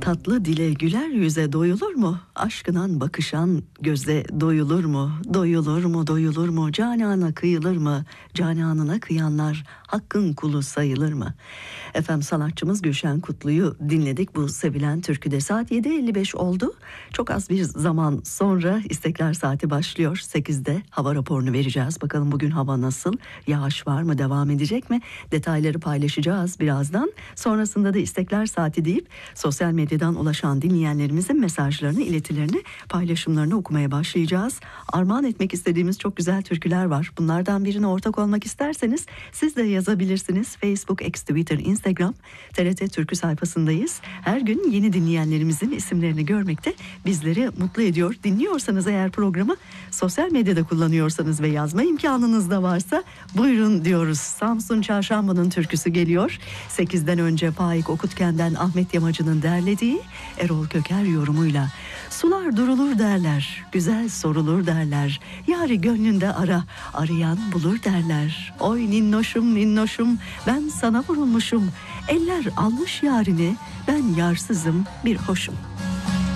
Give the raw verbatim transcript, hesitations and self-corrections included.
Tatlı dile güler yüze doyulur mu? Aşkınan bakışan göze doyulur mu? Doyulur mu, doyulur mu? Canana kıyılır mı? Cananına kıyanlar hakkın kulu sayılır mı? Efendim, sanatçımız Gülşen Kutlu'yu dinledik bu sevilen türküde. Saat yedi elli beş oldu. Çok az bir zaman sonra istekler saati başlıyor. sekizde hava raporunu vereceğiz. Bakalım bugün hava nasıl? Yağış var mı? Devam edecek mi? Detayları paylaşacağız birazdan. Sonrasında da istekler saati deyip sosyal medyadan ulaşan dinleyenlerimizin mesajlarını, iletilerini, paylaşımlarını okumaya başlayacağız. Armağan etmek istediğimiz çok güzel türküler var. Bunlardan birine ortak olmak isterseniz siz de yazabilirsiniz. Facebook, X, Twitter, Instagram, T R T Türkü sayfasındayız. Her gün yeni dinleyenlerimizin isimlerini görmek de bizleri mutlu ediyor. Dinliyorsanız eğer programı sosyal medyada kullanıyorsanız ve yazma imkanınız da varsa buyurun diyoruz. Samsun Çarşamba'nın türküsü geliyor. sekizden önce Faik Okutken'den Ahmet Yamacı'nın derlediği Erol Köker yorumuyla. Sular durulur derler, güzel sorulur derler. Yari gönlünde ara, arayan bulur derler. Oy ninnoşum ninnoşum, ben sana vurulmuşum. Eller almış yarini, ben yarsızım bir hoşum.